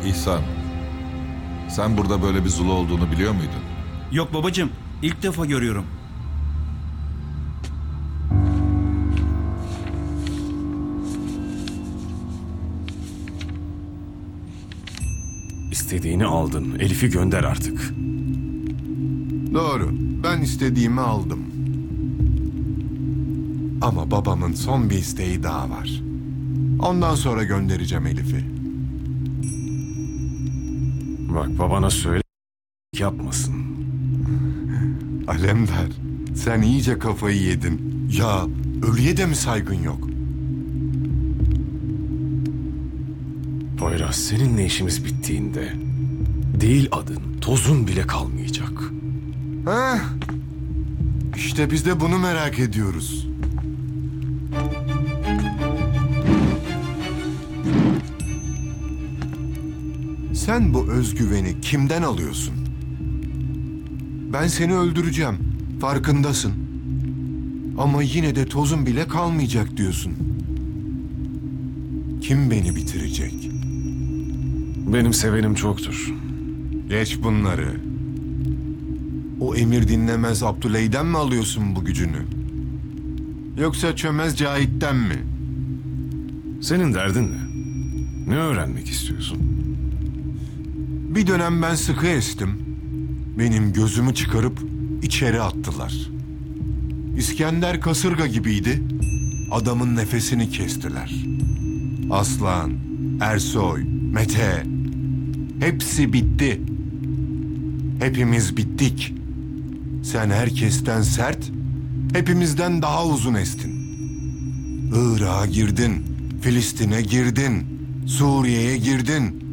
İhsan, sen burada böyle bir Zulu olduğunu biliyor muydun? Yok babacığım, ilk defa görüyorum. İstediğini aldın. Elif'i gönder artık. Doğru. Ben istediğimi aldım. Ama babamın son bir isteği daha var. Ondan sonra göndereceğim Elif'i. Bak babana söyle yapmasın. Alemdar, sen iyice kafayı yedin. Ya ölüye de mi saygın yok? Poyraz, seninle işimiz bittiğinde değil adın, tozun bile kalmayacak. Heh. İşte biz de bunu merak ediyoruz. Sen bu özgüveni kimden alıyorsun? Ben seni öldüreceğim. Farkındasın. Ama yine de tozun bile kalmayacak diyorsun. Kim beni bitirecek? Benim sevenim çoktur. Geç bunları. O emir dinlemez Abdüley'den mi alıyorsun bu gücünü? Yoksa çömez Cahit'ten mi? Senin derdin ne? Ne öğrenmek istiyorsun? Bir dönem ben sıkı estim. Benim gözümü çıkarıp içeri attılar. İskender kasırga gibiydi. Adamın nefesini kestiler. Aslan, Ersoy, Mete. Hepsi bitti. Hepimiz bittik. Sen herkesten sert, hepimizden daha uzun estin. Irak'a girdin, Filistin'e girdin, Suriye'ye girdin.